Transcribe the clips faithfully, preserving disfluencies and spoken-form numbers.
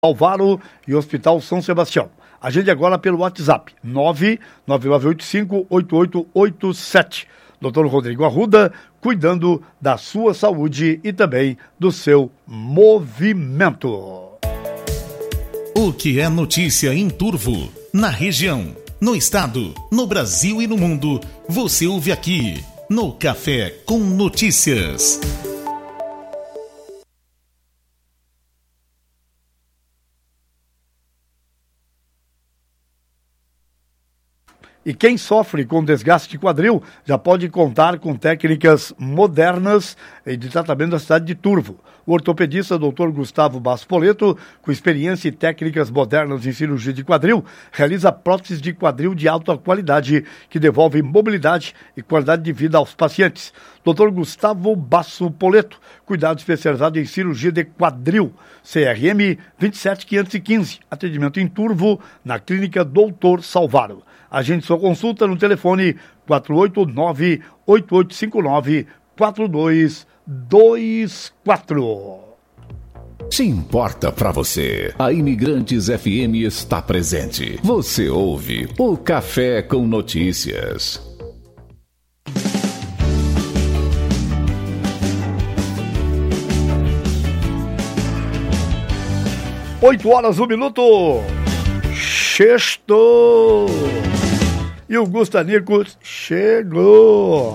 Alvaro e Hospital São Sebastião. Agende agora pelo WhatsApp nove nove nove oito cinco oito oito oito sete. doutor Rodrigo Arruda, cuidando da sua saúde e também do seu movimento. O que é notícia em Turvo, na região, no estado, no Brasil e no mundo, você ouve aqui no Café com Notícias. E quem sofre com desgaste de quadril já pode contar com técnicas modernas de tratamento da cidade de Turvo. O ortopedista doutor Gustavo Basso Poleto, com experiência e técnicas modernas em cirurgia de quadril, realiza próteses de quadril de alta qualidade que devolve mobilidade e qualidade de vida aos pacientes. doutor Gustavo Basso Poleto, cuidado especializado em cirurgia de quadril, C R M vinte e sete quinhentos e quinze, atendimento em Turvo, na clínica doutor Salvaro. Agende sua consulta no telefone quatro oito nove, oito oito cinco nove, quatro dois dois quatro. Se importa pra você, a Imigrantes F M está presente. Você ouve o Café com Notícias. Oito horas, um minuto. Sexto. E o Gustanico chegou.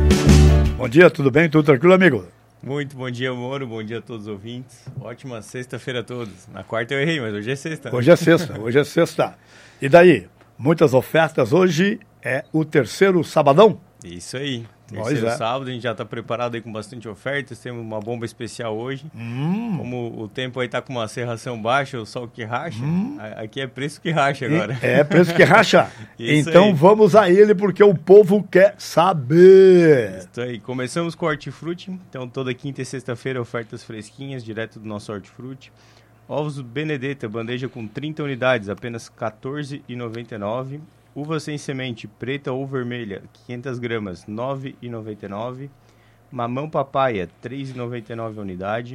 Bom dia, tudo bem? Tudo tranquilo, amigo? Muito bom dia, Moro. Bom dia a todos os ouvintes. Ótima sexta-feira a todos. Na quarta eu errei, mas hoje é sexta. Né? Hoje é sexta, hoje é sexta. E daí? Muitas ofertas. Hoje é o terceiro sabadão? Isso aí. Terceiro é. sábado, a gente já está preparado aí com bastante ofertas. Temos uma bomba especial hoje. Hum. Como o tempo aí está com uma serração baixa, o sol que racha, hum. aqui é preço que racha agora. É preço que racha. Então aí. Vamos a ele, porque o povo quer saber. Isso aí. Começamos com o hortifruti. Então, toda quinta e sexta-feira, ofertas fresquinhas, direto do nosso hortifruti. Ovos Benedetta, bandeja com trinta unidades, apenas quatorze reais e noventa e nove centavos. Uva sem semente, preta ou vermelha, quinhentas gramas, nove reais e noventa e nove centavos. Mamão papaya, três reais e noventa e nove centavos a unidade.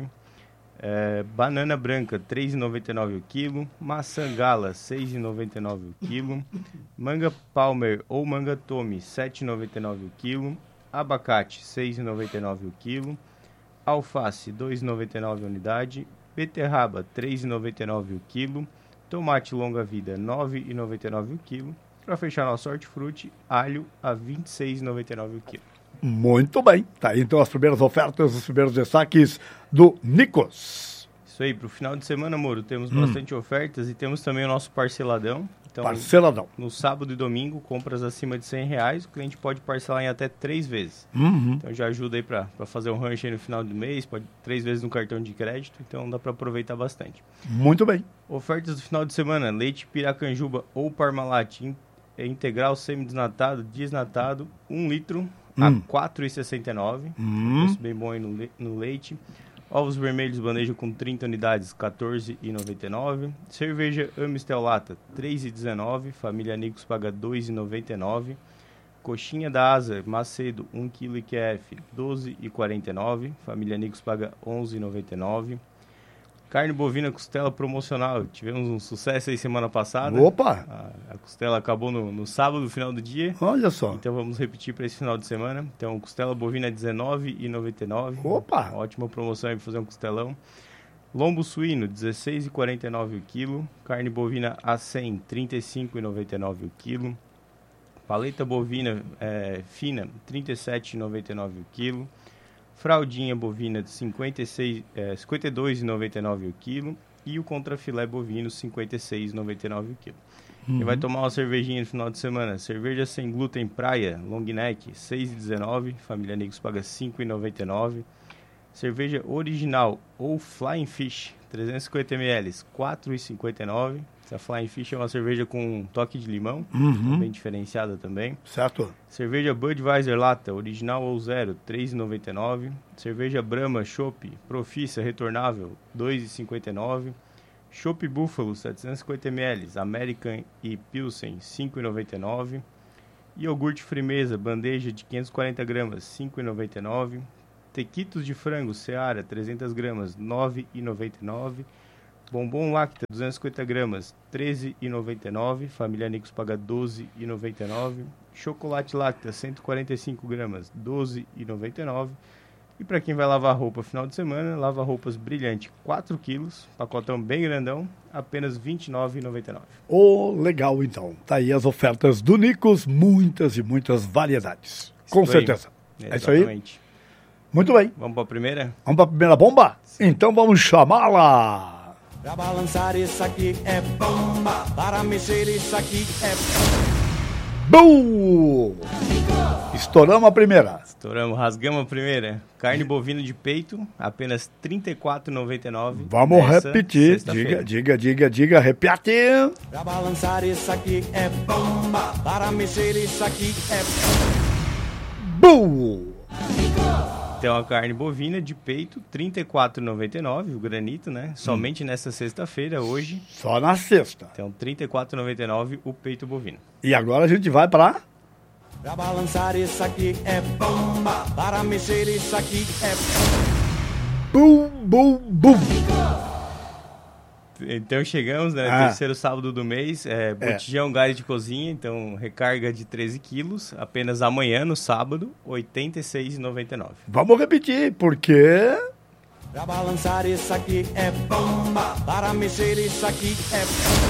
É, banana branca, três reais e noventa e nove centavos o quilo. Maçã gala, seis reais e noventa e nove centavos o quilo. Manga palmer ou manga tome, sete reais e noventa e nove centavos o quilo. Abacate, seis reais e noventa e nove centavos o quilo. Alface, dois reais e noventa e nove centavos a unidade. Beterraba, três reais e noventa e nove centavos o quilo. Tomate longa vida, nove reais e noventa e nove centavos o quilo. Para fechar nosso hortifruti, alho a vinte e seis reais e noventa e nove centavos o quilo. Muito bem. Tá aí então as primeiras ofertas, os primeiros destaques do Nicos. Isso aí, para o final de semana, Moro, temos hum. bastante ofertas e temos também o nosso parceladão. Então, parceladão. No sábado e domingo, compras acima de cem reais, o cliente pode parcelar em até três vezes. Uhum. Então já ajuda aí para fazer um rancho aí no final do mês, pode três vezes no cartão de crédito, então dá para aproveitar bastante. Muito bem. Ofertas do final de semana, leite Piracanjuba ou Parmalat integral semidesnatado, desnatado, um litro hum. a quatro reais e sessenta e nove centavos. Hum. Preço bem bom aí no, le- no leite. Ovos vermelhos, bandeja com trinta unidades, quatorze reais e noventa e nove centavos. Cerveja Amistel Lata, três reais e dezenove centavos. Família Nicos paga dois reais e noventa e nove centavos. Coxinha da Asa, Macedo, um quilo I Q F, doze reais e quarenta e nove centavos. Família Nicos paga onze reais e noventa e nove centavos. Carne bovina costela promocional. Tivemos um sucesso aí semana passada. Opa! A, a costela acabou no, no sábado, no final do dia. Olha só. Então vamos repetir para esse final de semana. Então, costela bovina dezenove reais e noventa e nove centavos. Opa! Uma ótima promoção aí para fazer um costelão. Lombo suíno, dezesseis reais e quarenta e nove centavos o quilo. Carne bovina A cem, trinta e cinco reais e noventa e nove centavos o quilo. Paleta bovina é, fina, trinta e sete reais e noventa e nove centavos o quilo. Fraldinha bovina de cinquenta e seis, é, cinquenta e dois reais e noventa e nove centavos o quilo. E o contrafilé bovino, cinquenta e seis reais e noventa e nove centavos o quilo. Uhum. E vai tomar uma cervejinha no final de semana. Cerveja sem glúten praia, long neck, seis reais e dezenove centavos. Família Negros paga cinco reais e noventa e nove centavos. Cerveja original ou Flying Fish, trezentos e cinquenta mililitros, quatro reais e cinquenta e nove centavos. Essa Flying Fish é uma cerveja com um toque de limão, uhum. bem diferenciada também. Certo. Cerveja Budweiser Lata, original ou zero, três reais e noventa e nove centavos. Cerveja Brahma Chopp, Profissa retornável, dois reais e cinquenta e nove centavos. Chopp Buffalo, setecentos e cinquenta mililitros, American e Pilsen, cinco reais e noventa e nove centavos. Iogurte Frimeza, bandeja de quinhentas e quarenta gramas, cinco reais e noventa e nove centavos. Tequitos de frango Seara, trezentas gramas, nove reais e noventa e nove centavos. Bombom Lacta, duzentos e cinquenta gramas, treze reais e noventa e nove centavos. Família Nicos paga doze reais e noventa e nove centavos. Chocolate Lacta, cento e quarenta e cinco gramas, doze reais e noventa e nove centavos. E para quem vai lavar roupa final de semana, lava roupas Brilhante, quatro quilos, pacotão bem grandão, apenas vinte e nove reais e noventa e nove centavos. Ô, oh, legal então. Tá aí as ofertas do Nicos, muitas e muitas variedades. Com isso certeza. Aí. É isso aí? Muito bem. Vamos para a primeira? Vamos para a primeira bomba? Sim. Então vamos chamá-la. Para balançar isso aqui é bomba, para mexer isso aqui é Bum! Estouramos a primeira. Estouramos, rasgamos a primeira. Carne bovina de peito, apenas trinta e quatro reais e noventa e nove centavos. Vamos repetir. Diga, diga, diga, diga, repete. Para balançar isso aqui é bomba, para mexer isso aqui é Bum! Então a carne bovina de peito, trinta e quatro reais e noventa e nove centavos, o granito, né? Somente hum. nessa sexta-feira, hoje. Só na sexta. Então trinta e quatro reais e noventa e nove centavos o peito bovino. E agora a gente vai para... Para balançar isso aqui é bomba, para mexer isso aqui é bum, bum, bum. Então chegamos, né? Ah. Terceiro sábado do mês, é, botijão é. gás de cozinha, então recarga de treze quilos, apenas amanhã, no sábado, oitenta e seis reais e noventa e nove centavos. Vamos repetir, porque... Para balançar isso aqui é bomba, para mexer isso aqui é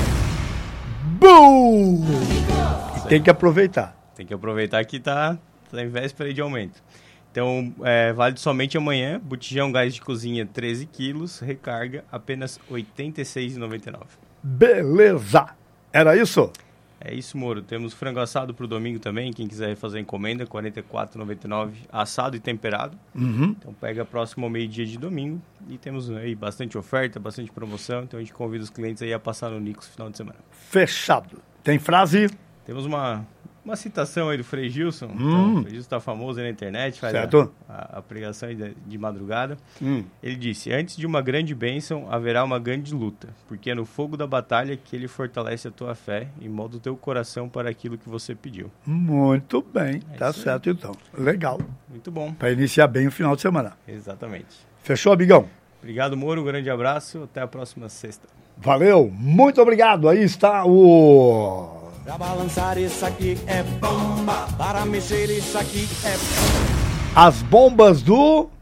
bum! E tem que aproveitar. Tem que aproveitar que tá, tá em véspera de aumento. Então, é, vale somente amanhã, botijão gás de cozinha treze quilos, recarga apenas oitenta e seis reais e noventa e nove centavos. Beleza! Era isso? É isso, Moro. Temos frango assado para o domingo também, quem quiser fazer encomenda, quarenta e quatro reais e noventa e nove centavos, assado e temperado. Uhum. Então pega próximo ao meio-dia de domingo e temos aí bastante oferta, bastante promoção, então a gente convida os clientes aí a passar no Nicos no final de semana. Fechado. Tem frase? Temos uma... Uma citação aí do Frei Gilson. Hum. Então, o Frei Gilson está famoso aí na internet, faz a, a, a pregação de, de madrugada. Hum. Ele disse, antes de uma grande bênção, haverá uma grande luta, porque é no fogo da batalha que ele fortalece a tua fé e molda o teu coração para aquilo que você pediu. Muito bem, é tá certo aí. Então. Legal. Muito bom. Para iniciar bem o final de semana. Exatamente. Fechou, amigão? Obrigado, Moro, um grande abraço, até a próxima sexta. Valeu, muito obrigado. Aí está o... Para balançar isso aqui é bomba, para mexer isso aqui é... As bombas do...